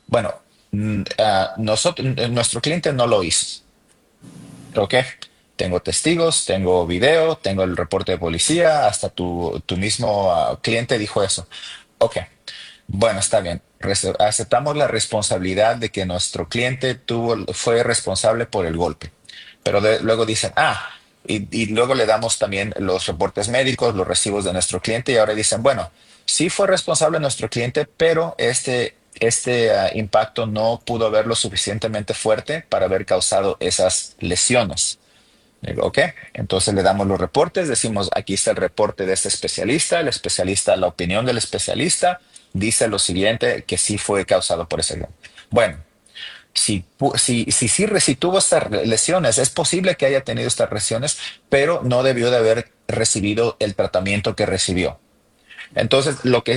Bueno, nuestro cliente no lo hizo. Ok, tengo testigos, tengo video, tengo el reporte de policía, hasta tu mismo cliente dijo eso. Ok, bueno, está bien. Aceptamos la responsabilidad de que nuestro cliente fue responsable por el golpe. Pero luego dicen, y luego le damos también los reportes médicos, los recibos de nuestro cliente, y ahora dicen, bueno, sí fue responsable nuestro cliente, pero este impacto no pudo haber lo suficientemente fuerte para haber causado esas lesiones. Digo, ok, entonces le damos los reportes, decimos, aquí está el reporte de este especialista, el especialista, la opinión del especialista dice lo siguiente, que sí fue causado por ese. Bueno, si tuvo estas lesiones, es posible que haya tenido estas lesiones, pero no debió de haber recibido el tratamiento que recibió. Entonces,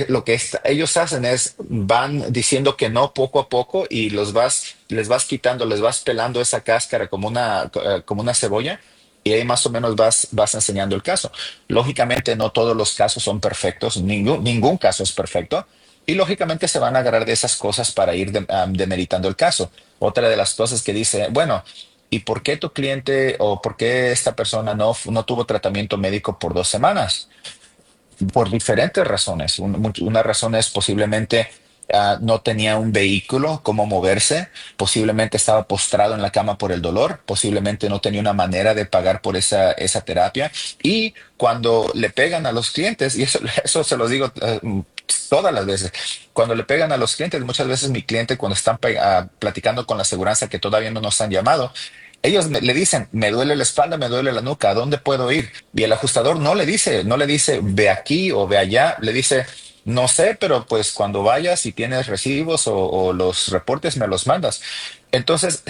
ellos hacen es, van diciendo que no poco a poco y les vas quitando, les vas pelando esa cáscara como una cebolla y ahí más o menos vas enseñando el caso. Lógicamente, no todos los casos son perfectos, ningún caso es perfecto y lógicamente se van a agarrar de esas cosas para ir demeritando el caso. Otra de las cosas que dice, bueno, ¿y por qué tu cliente o por qué esta persona no tuvo tratamiento médico por 2 semanas? Por diferentes razones. Una razón es posiblemente no tenía un vehículo, cómo moverse, posiblemente estaba postrado en la cama por el dolor, posiblemente no tenía una manera de pagar por esa terapia. Y cuando le pegan a los clientes, y eso se los digo todas las veces, cuando le pegan a los clientes, muchas veces mi cliente cuando están platicando con la aseguranza que todavía no nos han llamado, ellos le dicen, me duele la espalda, me duele la nuca, ¿a dónde puedo ir? Y el ajustador no le dice, ve aquí o ve allá, le dice, no sé, pero pues cuando vayas, si tienes recibos o los reportes, me los mandas. Entonces,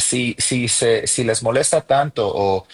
si les molesta tanto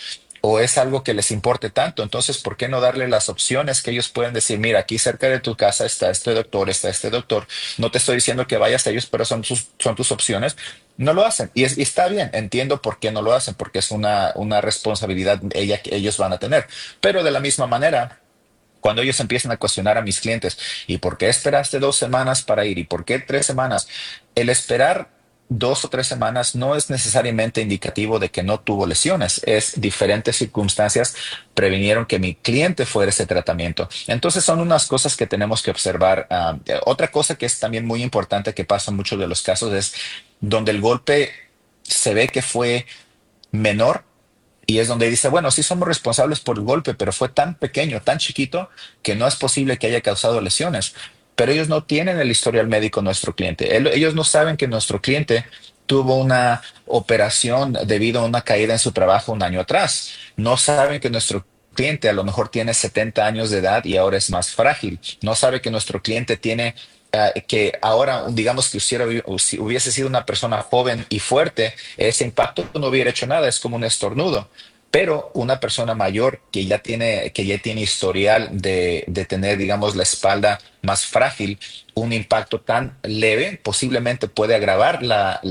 o es algo que les importe tanto, entonces, ¿por qué no darle las opciones que ellos pueden decir, mira, aquí cerca de tu casa está este doctor, no te estoy diciendo que vayas a ellos, pero son tus opciones? No lo hacen. Y está bien, entiendo por qué no lo hacen, porque es una responsabilidad que ellos van a tener. Pero de la misma manera, cuando ellos empiezan a cuestionar a mis clientes, ¿y por qué esperaste 2 semanas para ir? ¿Y por qué 3 semanas? El esperar 2 o 3 semanas no es necesariamente indicativo de que no tuvo lesiones. Es diferentes circunstancias previnieron que mi cliente fuera ese tratamiento. Entonces son unas cosas que tenemos que observar. Otra cosa que es también muy importante que pasa en muchos de los casos es donde el golpe se ve que fue menor y es donde dice, bueno, sí somos responsables por el golpe, pero fue tan pequeño, tan chiquito, que no es posible que haya causado lesiones. Pero ellos no tienen el historial médico de nuestro cliente. Ellos no saben que nuestro cliente tuvo una operación debido a una caída en su trabajo un año atrás. No saben que nuestro cliente a lo mejor tiene 70 años de edad y ahora es más frágil. No sabe que nuestro cliente tiene que ahora, digamos que si hubiese sido una persona joven y fuerte, ese impacto no hubiera hecho nada, es como un estornudo. Pero una persona mayor que ya tiene historial de tener, digamos, la espalda más frágil, un impacto tan leve posiblemente puede agravar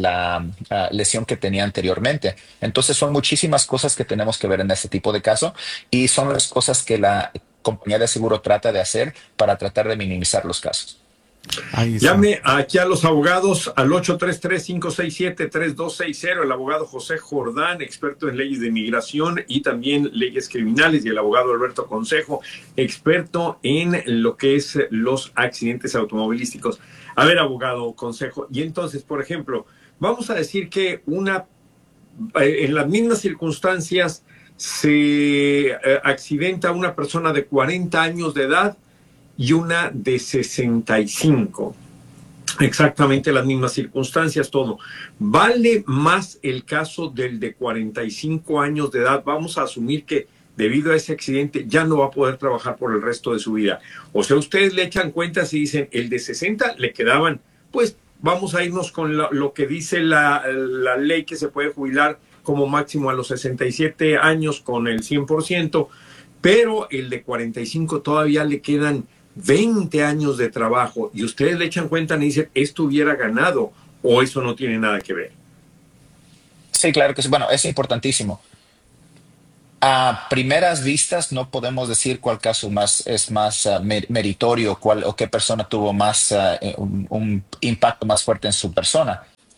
la lesión que tenía anteriormente. Entonces son muchísimas cosas que tenemos que ver en este tipo de caso y son las cosas que la compañía de seguro trata de hacer para tratar de minimizar los casos. Ahí está. Llame aquí a los abogados al 833-567-3260, el abogado José Jordán, experto en leyes de inmigración y también leyes criminales, y el abogado Alberto Consejo, experto en lo que es los accidentes automovilísticos. A ver, abogado Consejo, y entonces, por ejemplo, vamos a decir que en las mismas circunstancias se accidenta una persona de 40 años de edad y una de 65. Exactamente las mismas circunstancias, todo. ¿Vale más el caso del de 45 años de edad? Vamos a asumir que debido a ese accidente ya no va a poder trabajar por el resto de su vida. O sea, ustedes le echan cuentas y dicen, el de 60 le quedaban, pues vamos a irnos con lo que dice la ley, que se puede jubilar como máximo a los 67 años con el 100%, pero el de 45 todavía le quedan 20 años de trabajo, y ustedes le echan cuenta y dicen, esto hubiera ganado, o eso no tiene nada que ver. Sí, claro que sí. Bueno, es importantísimo. A primeras vistas no podemos decir cuál caso es más meritorio, o qué persona tuvo más un impacto más fuerte en su persona.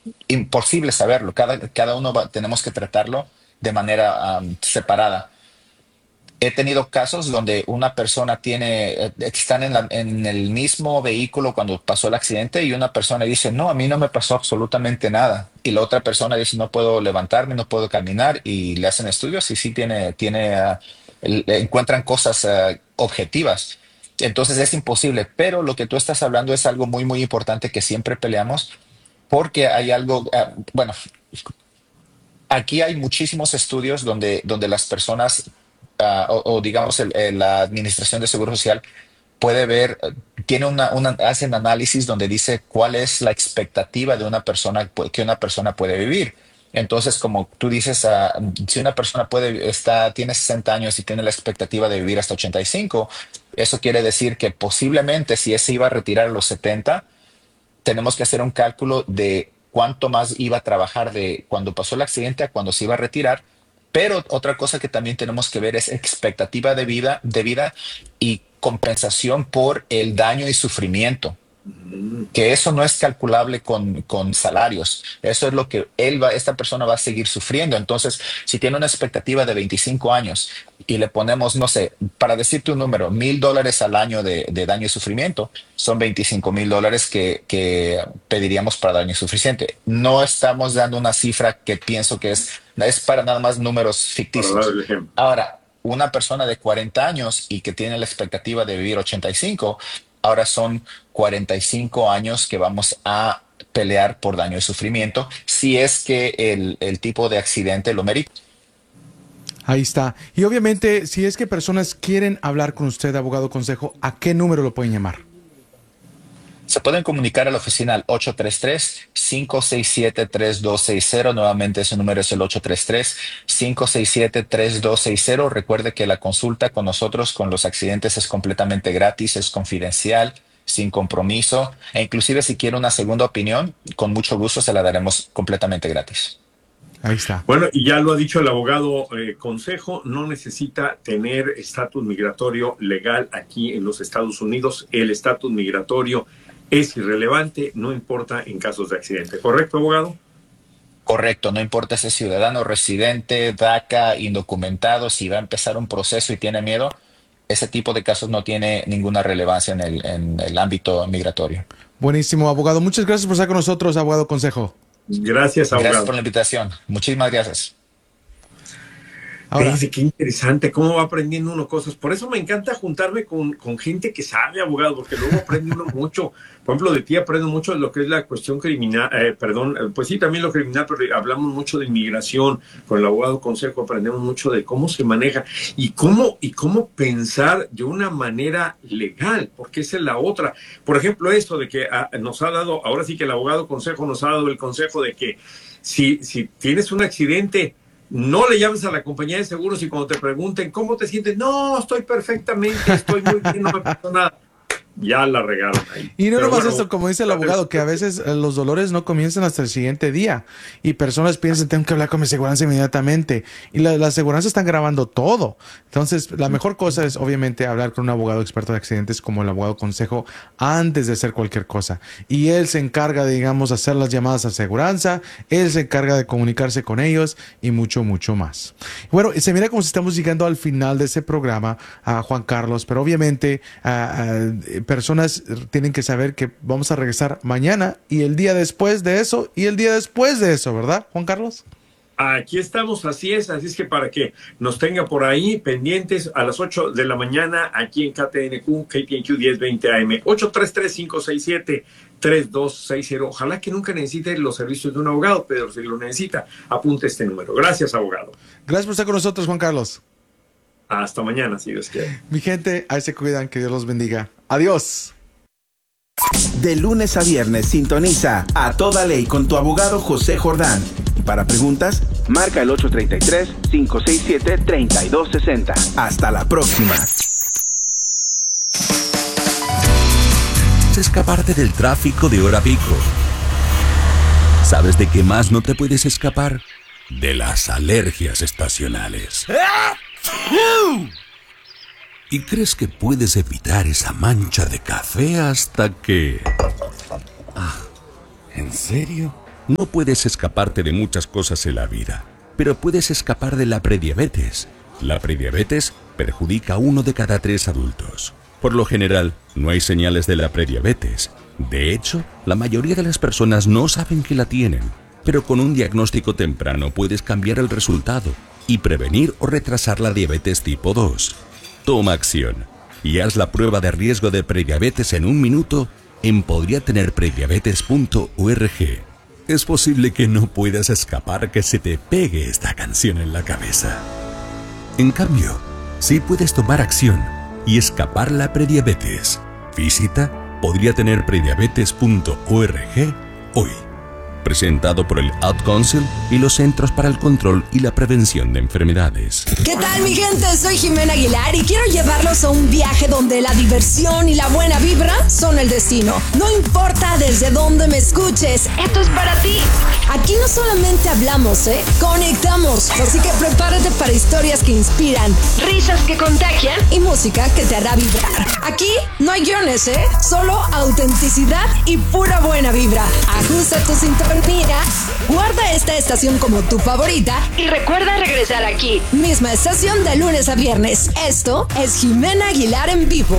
imposible saberlo. Cada uno tenemos que tratarlo de manera separada. He tenido casos donde una persona están en el mismo vehículo cuando pasó el accidente y una persona dice, no, a mí no me pasó absolutamente nada. Y la otra persona dice, no puedo levantarme, no puedo caminar y le hacen estudios y sí encuentran cosas objetivas. Entonces es imposible, pero lo que tú estás hablando es algo muy, muy importante que siempre peleamos porque hay algo, bueno, aquí hay muchísimos estudios donde las personas, o digamos la Administración de Seguro Social, puede ver, hacen análisis donde dice cuál es la expectativa de una persona que una persona puede vivir. Entonces, como tú dices, si una persona tiene 60 años y tiene la expectativa de vivir hasta 85, eso quiere decir que posiblemente si ese iba a retirar a los 70, tenemos que hacer un cálculo de cuánto más iba a trabajar de cuando pasó el accidente a cuando se iba a retirar. Pero otra cosa que también tenemos que ver es expectativa de vida y compensación por el daño y sufrimiento, que eso no es calculable con salarios. Eso es lo que esta persona va a seguir sufriendo. Entonces, si tiene una expectativa de 25 años y le ponemos, no sé, para decirte un número, $1,000 al año de daño y sufrimiento, son $25,000 que pediríamos para daño y sufrimiento. No estamos dando una cifra que pienso que es para nada más números Para dar ficticios. el ejemplo. Ahora, una persona de 40 años y que tiene la expectativa de vivir 85, ahora son 45 años que vamos a pelear por daño y sufrimiento si es que el tipo de accidente lo merita. Ahí está. Y obviamente, si es que personas quieren hablar con usted, abogado consejo, ¿a qué número lo pueden llamar? Se pueden comunicar a la oficina al 833-567-3260. Nuevamente ese número es el 833-567-3260. Recuerde que la consulta con nosotros con los accidentes es completamente gratis, es confidencial, sin compromiso. E inclusive si quiere una segunda opinión, con mucho gusto se la daremos completamente gratis. Ahí está. Bueno, y ya lo ha dicho el abogado Consejo, no necesita tener estatus migratorio legal aquí en los Estados Unidos. El estatus migratorio es irrelevante, no importa en casos de accidente. ¿Correcto, abogado? Correcto, no importa si es ciudadano, residente, DACA, indocumentado, si va a empezar un proceso y tiene miedo, ese tipo de casos no tiene ninguna relevancia en el ámbito migratorio. Buenísimo, abogado. Muchas gracias por estar con nosotros, abogado consejo. Gracias, Gracias abogado. por la invitación. Muchísimas gracias. Ahora, Fíjese qué interesante, cómo va aprendiendo uno cosas. Por eso me encanta juntarme con gente que sabe, abogado, porque luego aprende uno mucho. Por ejemplo, de ti aprendo mucho de lo que es la cuestión criminal, pues sí, también lo criminal, pero hablamos mucho de inmigración. Con el abogado Consejo aprendemos mucho de cómo se maneja y cómo pensar de una manera legal, porque esa es la otra. Por ejemplo, esto de que nos ha dado, ahora sí que el abogado Consejo nos ha dado el consejo de que si tienes un accidente, no le llames a la compañía de seguros y cuando te pregunten cómo te sientes, no, estoy perfectamente, estoy muy bien, no me pasó nada. Ya la regaron ahí. y no Pero nomás bueno, esto, como dice el abogado, que a veces los dolores no comienzan hasta el siguiente día y personas piensan, tengo que hablar con mi aseguranza inmediatamente y la aseguranza están grabando todo. Entonces, la mejor cosa es obviamente hablar con un abogado experto de accidentes como el abogado consejo antes de hacer cualquier cosa. Y él se encarga de, digamos, hacer las llamadas a aseguranza, él se encarga de comunicarse con ellos y mucho, mucho más. Bueno, se mira como si estamos llegando al final de ese programa, a Juan Carlos, pero obviamente personas tienen que saber que vamos a regresar mañana y el día después de eso y el día después de eso, ¿verdad, Juan Carlos? aquí estamos, así es que para que nos tenga por ahí pendientes a las 8 de la mañana aquí en KTNQ 1020 AM, 833-567-3260. Ojalá que nunca necesite los servicios de un abogado, pero si lo necesita, apunte este número. Gracias, abogado. Gracias por estar con nosotros, Juan Carlos. Hasta mañana, si Dios quiere. Mi gente, ahí se cuidan, que Dios los bendiga. Adiós. De lunes a viernes sintoniza A Toda Ley con tu abogado José Jordán. Y para preguntas, marca el 833-567-3260. Hasta la próxima. Escaparte del tráfico de hora pico. ¿Sabes de qué más no te puedes escapar? De las alergias estacionales. Y crees que puedes evitar esa mancha de café hasta que... ¿En serio? No puedes escaparte de muchas cosas en la vida, pero puedes escapar de la prediabetes. La prediabetes perjudica a 1 de cada 3 adultos. Por lo general, no hay señales de la prediabetes. De hecho, la mayoría de las personas no saben que la tienen. Pero con un diagnóstico temprano puedes cambiar el resultado y prevenir o retrasar la diabetes tipo 2. Toma acción y haz la prueba de riesgo de prediabetes en 1 minuto en podriatenerprediabetes.org. Es posible que no puedas escapar que se te pegue esta canción en la cabeza. En cambio, sí puedes tomar acción y escapar la prediabetes. Visita podriatenerprediabetes.org hoy. Presentado por el Ad Council y los Centros para el Control y la Prevención de Enfermedades. ¿Qué tal, mi gente? Soy Jimena Aguilar y quiero llevarlos a un viaje donde la diversión y la buena vibra son el destino. No importa desde dónde me escuches, esto es para ti. Aquí no solamente hablamos, conectamos. Así que prepárate para historias que inspiran, risas que contagian y música que te hará vibrar. Aquí no hay guiones, solo autenticidad y pura buena vibra. Ajusta tu sintonía. Guarda esta estación como tu favorita y recuerda regresar aquí, misma estación de lunes a viernes. Esto es Jimena Aguilar en vivo.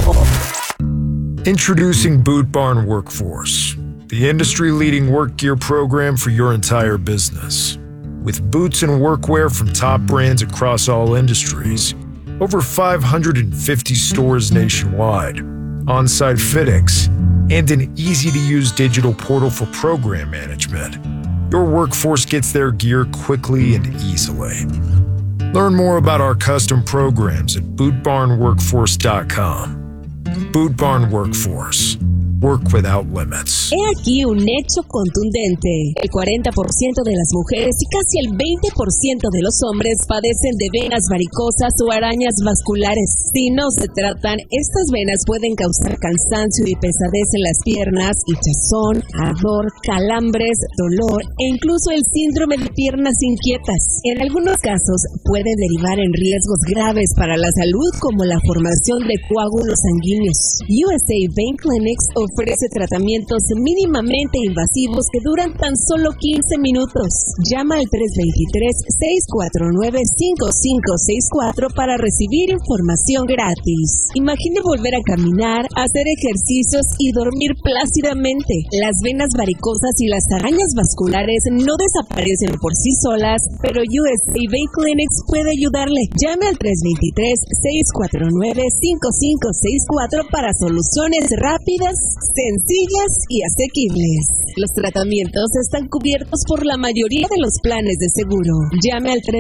Introducing Boot Barn Workforce, the industry-leading work gear program for your entire business. With boots and workwear from top brands across all industries, over 550 stores nationwide, on-site fittings, and an easy-to-use digital portal for program management, your workforce gets their gear quickly and easily. Learn more about our custom programs at bootbarnworkforce.com. Boot Barn Workforce. Work without limits. He aquí un hecho contundente. El 40% de las mujeres y casi el 20% de los hombres padecen de venas varicosas o arañas vasculares. Si no se tratan, estas venas pueden causar cansancio y pesadez en las piernas, hinchazón, ardor, calambres, dolor e incluso el síndrome de piernas inquietas. En algunos casos puede derivar en riesgos graves para la salud como la formación de coágulos sanguíneos. USA Vein Clinics ofrece tratamientos mínimamente invasivos que duran tan solo 15 minutos. Llama al 323-649-5564 para recibir información gratis. Imagine volver a caminar, hacer ejercicios y dormir plácidamente. Las venas varicosas y las arañas vasculares no desaparecen por sí solas, pero USA Vein Clinics puede ayudarle. Llame al 323-649-5564 para soluciones rápidas, sencillas y asequibles. Los tratamientos están cubiertos por la mayoría de los planes de seguro. Llame al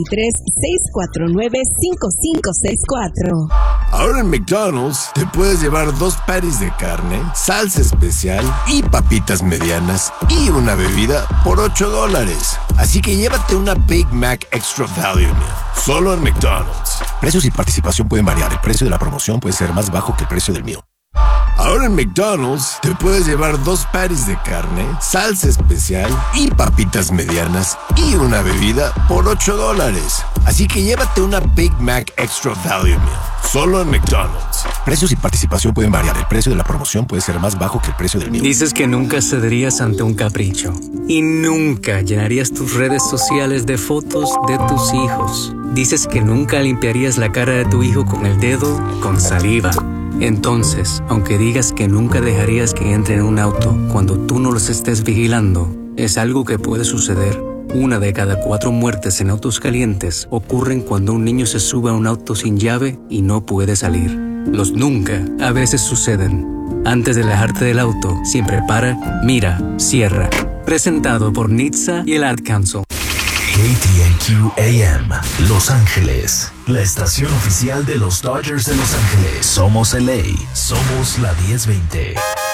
323-649-5564. Ahora en McDonald's te puedes llevar 2 patties de carne, salsa especial y papitas medianas y una bebida por $8. Así que llévate una Big Mac Extra Value Meal, solo en McDonald's. Precios y participación pueden variar. El precio de la promoción puede ser más bajo que el precio del meal. Ahora en McDonald's te puedes llevar 2 patties de carne, salsa especial y papitas medianas y una bebida por $8. Así que llévate una Big Mac Extra Value Meal, solo en McDonald's. Precios y participación pueden variar. El precio de la promoción puede ser más bajo que el precio del meal. Dices que nunca cederías ante un capricho y nunca llenarías tus redes sociales de fotos de tus hijos. Dices que nunca limpiarías la cara de tu hijo con el dedo con saliva. Entonces, aunque digas que nunca dejarías que entre en un auto cuando tú no los estés vigilando, es algo que puede suceder. 1 de cada 4 muertes en autos calientes ocurren cuando un niño se sube a un auto sin llave y no puede salir. Los nunca a veces suceden. Antes de alejarte del auto, siempre para, mira, cierra. Presentado por NHTSA y el Ad Council. KTNQ AM, Los Ángeles, la estación oficial de los Dodgers de Los Ángeles. Somos LA, somos la 1020.